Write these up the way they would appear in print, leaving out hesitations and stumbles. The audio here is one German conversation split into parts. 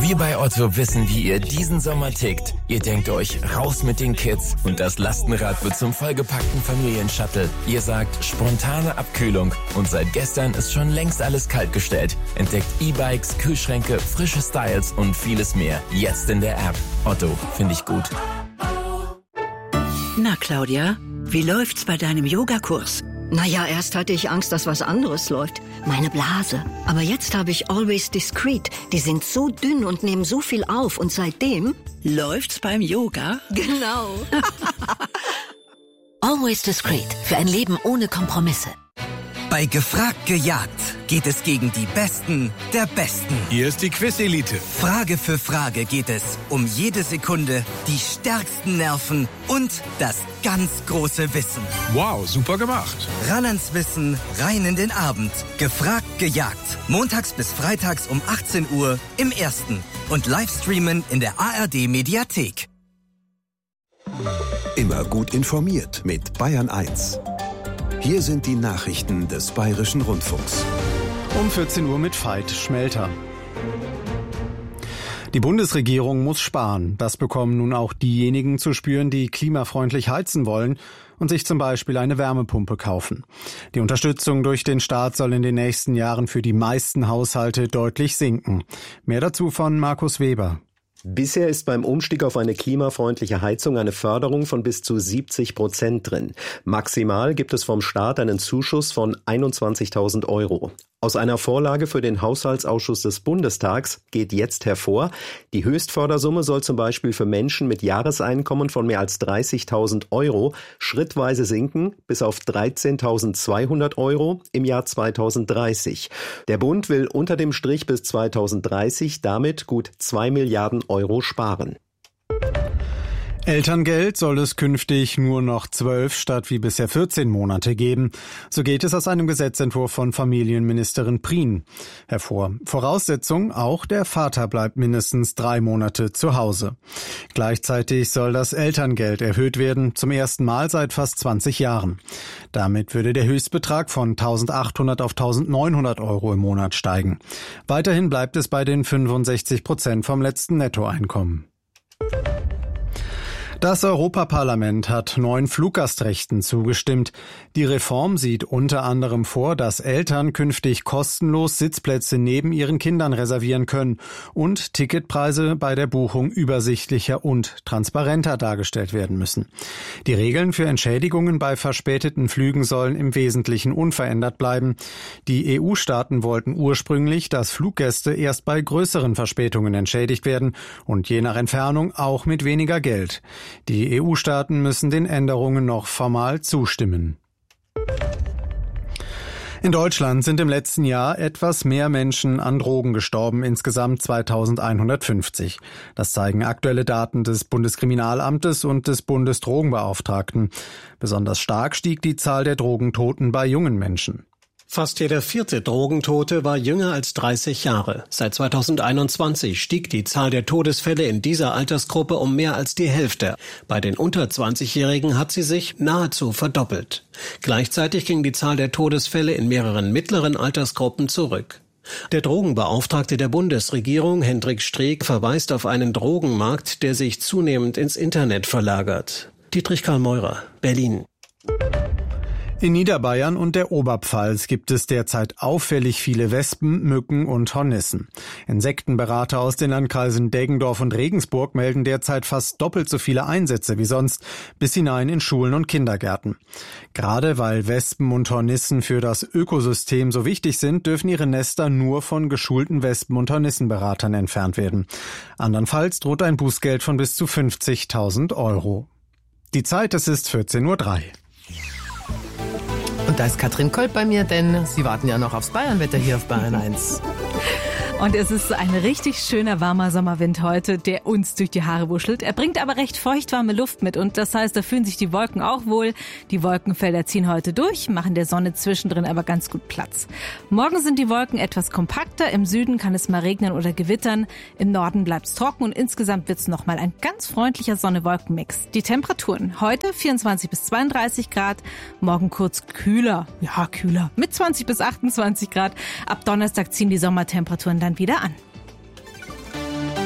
Wir bei Otto wissen, wie ihr diesen Sommer tickt. Ihr denkt euch, raus mit den Kids und das Lastenrad wird zum vollgepackten Familienshuttle. Ihr sagt, spontane Abkühlung und seit gestern ist schon längst alles kaltgestellt. Entdeckt E-Bikes, Kühlschränke, frische Styles und vieles mehr. Jetzt in der App. Otto, finde ich gut. Na, Claudia, wie läuft's bei deinem Yogakurs? Naja, erst hatte ich Angst, dass was anderes läuft. Meine Blase. Aber jetzt habe ich Always Discreet. Die sind so dünn und nehmen so viel auf. Und seitdem... Läuft's beim Yoga? Genau. Always Discreet. Für ein Leben ohne Kompromisse. Bei Gefragt gejagt geht es gegen die Besten der Besten. Hier ist die Quiz-Elite. Frage für Frage geht es um jede Sekunde, die stärksten Nerven und das ganz große Wissen. Wow, super gemacht. Ran ans Wissen, rein in den Abend. Gefragt gejagt. Montags bis freitags um 18 Uhr im Ersten. Und Livestreamen in der ARD-Mediathek. Immer gut informiert mit Bayern 1. Hier sind die Nachrichten des Bayerischen Rundfunks. Um 14 Uhr mit Veit Schmelter. Die Bundesregierung muss sparen. Das bekommen nun auch diejenigen zu spüren, die klimafreundlich heizen wollen und sich zum Beispiel eine Wärmepumpe kaufen. Die Unterstützung durch den Staat soll in den nächsten Jahren für die meisten Haushalte deutlich sinken. Mehr dazu von Markus Weber. Bisher ist beim Umstieg auf eine klimafreundliche Heizung eine Förderung von bis zu 70% drin. Maximal gibt es vom Staat einen Zuschuss von 21.000 €. Aus einer Vorlage für den Haushaltsausschuss des Bundestags geht jetzt hervor, die Höchstfördersumme soll zum Beispiel für Menschen mit Jahreseinkommen von mehr als 30.000 € schrittweise sinken bis auf 13.200 € im Jahr 2030. Der Bund will unter dem Strich bis 2030 damit gut 2 Milliarden € sparen. Elterngeld soll es künftig nur noch 12 statt wie bisher 14 Monate geben. So geht es aus einem Gesetzentwurf von Familienministerin Prien hervor. Voraussetzung, auch der Vater bleibt mindestens 3 Monate zu Hause. Gleichzeitig soll das Elterngeld erhöht werden, zum ersten Mal seit fast 20 Jahren. Damit würde der Höchstbetrag von 1.800 auf 1.900 € im Monat steigen. Weiterhin bleibt es bei den 65% vom letzten Nettoeinkommen. Das Europaparlament hat neuen Fluggastrechten zugestimmt. Die Reform sieht unter anderem vor, dass Eltern künftig kostenlos Sitzplätze neben ihren Kindern reservieren können und Ticketpreise bei der Buchung übersichtlicher und transparenter dargestellt werden müssen. Die Regeln für Entschädigungen bei verspäteten Flügen sollen im Wesentlichen unverändert bleiben. Die EU-Staaten wollten ursprünglich, dass Fluggäste erst bei größeren Verspätungen entschädigt werden und je nach Entfernung auch mit weniger Geld. Die EU-Staaten müssen den Änderungen noch formal zustimmen. In Deutschland sind im letzten Jahr etwas mehr Menschen an Drogen gestorben, insgesamt 2150. Das zeigen aktuelle Daten des Bundeskriminalamtes und des Bundesdrogenbeauftragten. Besonders stark stieg die Zahl der Drogentoten bei jungen Menschen. Fast jeder 4. Drogentote war jünger als 30 Jahre. Seit 2021 stieg die Zahl der Todesfälle in dieser Altersgruppe um mehr als die Hälfte. Bei den unter 20-Jährigen hat sie sich nahezu verdoppelt. Gleichzeitig ging die Zahl der Todesfälle in mehreren mittleren Altersgruppen zurück. Der Drogenbeauftragte der Bundesregierung, Hendrik Streeck, verweist auf einen Drogenmarkt, der sich zunehmend ins Internet verlagert. Dietrich Karl Meurer, Berlin. In Niederbayern und der Oberpfalz gibt es derzeit auffällig viele Wespen, Mücken und Hornissen. Insektenberater aus den Landkreisen Deggendorf und Regensburg melden derzeit fast doppelt so viele Einsätze wie sonst, bis hinein in Schulen und Kindergärten. Gerade weil Wespen und Hornissen für das Ökosystem so wichtig sind, dürfen ihre Nester nur von geschulten Wespen- und Hornissenberatern entfernt werden. Andernfalls droht ein Bußgeld von bis zu 50.000 €. Die Zeit, es ist 14:03 Uhr. Und da ist Katrin Kolb bei mir, denn Sie warten ja noch aufs Bayernwetter hier auf Bayern 1. Und es ist ein richtig schöner, warmer Sommerwind heute, der uns durch die Haare wuschelt. Er bringt aber recht feuchtwarme Luft mit und das heißt, da fühlen sich die Wolken auch wohl. Die Wolkenfelder ziehen heute durch, machen der Sonne zwischendrin aber ganz gut Platz. Morgen sind die Wolken etwas kompakter. Im Süden kann es mal regnen oder gewittern. Im Norden bleibt es trocken und insgesamt wird es nochmal ein ganz freundlicher Sonne-Wolken-Mix. Die Temperaturen heute 24 bis 32 Grad, morgen kurz kühler. Ja, kühler. Mit 20 bis 28 Grad. Ab Donnerstag ziehen die Sommertemperaturen dann wieder an.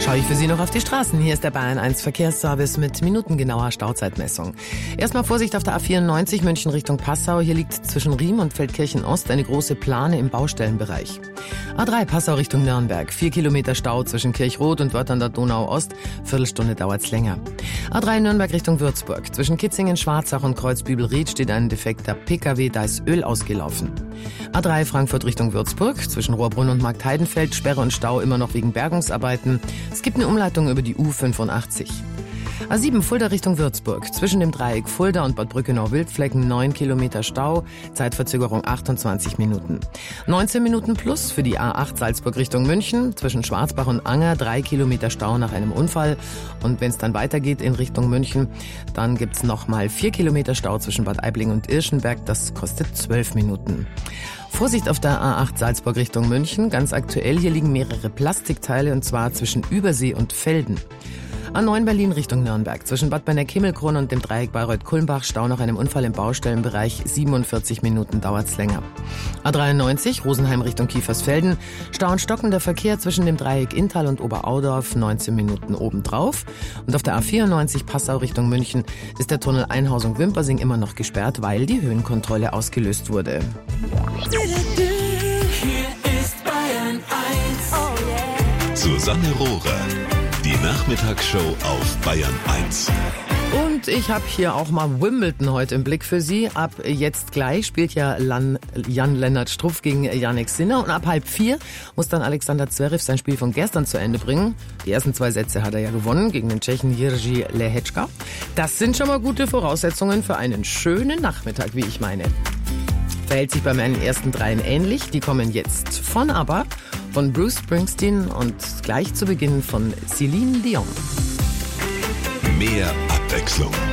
Schaue ich für Sie noch auf die Straßen. Hier ist der Bayern 1 Verkehrsservice mit minutengenauer Stauzeitmessung. Erstmal Vorsicht auf der A94 München Richtung Passau. Hier liegt zwischen Riem und Feldkirchen Ost eine große Plane im Baustellenbereich. A3 Passau Richtung Nürnberg. 4 Kilometer Stau zwischen Kirchroth und Wörth an der Donau Ost. Viertelstunde dauert's länger. A3 Nürnberg Richtung Würzburg. Zwischen Kitzingen, Schwarzach und Kreuzbübel-Ried steht ein defekter PKW, da ist Öl ausgelaufen. A3 Frankfurt Richtung Würzburg. Zwischen Rohrbrunn und Marktheidenfeld Sperre und Stau immer noch wegen Bergungsarbeiten. Es gibt eine Umleitung über die U85. A7 Fulda Richtung Würzburg. Zwischen dem Dreieck Fulda und Bad Brückenau-Wildflecken 9 Kilometer Stau. Zeitverzögerung 28 Minuten. 19 Minuten plus für die A8 Salzburg Richtung München. Zwischen Schwarzbach und Anger 3 Kilometer Stau nach einem Unfall. Und wenn es dann weitergeht in Richtung München, dann gibt's nochmal 4 Kilometer Stau zwischen Bad Aibling und Irschenberg. Das kostet 12 Minuten. Vorsicht auf der A8 Salzburg Richtung München. Ganz aktuell, hier liegen mehrere Plastikteile und zwar zwischen Übersee und Velden. A9 Berlin Richtung Nürnberg. Zwischen Bad Berneck-Himmelkron und dem Dreieck Bayreuth-Kulmbach Stau nach einem Unfall im Baustellenbereich. 47 Minuten dauert's länger. A93 Rosenheim Richtung Kiefersfelden. Stau und stockender Verkehr zwischen dem Dreieck Inntal und Oberaudorf. 19 Minuten obendrauf. Und auf der A94 Passau Richtung München ist der Tunnel Einhausung-Wimpersing immer noch gesperrt, weil die Höhenkontrolle ausgelöst wurde. Hier ist Bayern 1. Susanne Rohrer. Die Nachmittagsshow auf Bayern 1. Und ich habe hier auch mal Wimbledon heute im Blick für Sie. Ab jetzt gleich spielt ja Jan-Lennart Struff gegen Jannik Sinner. Und ab 3:30 muss dann Alexander Zverev sein Spiel von gestern zu Ende bringen. Die ersten 2 Sätze hat er ja gewonnen gegen den Tschechen Jiří Lehečka. Das sind schon mal gute Voraussetzungen für einen schönen Nachmittag, wie ich meine. Verhält sich bei meinen ersten 3 ähnlich. Die kommen jetzt von ABBA, von Bruce Springsteen und gleich zu Beginn von Celine Dion. Mehr Abwechslung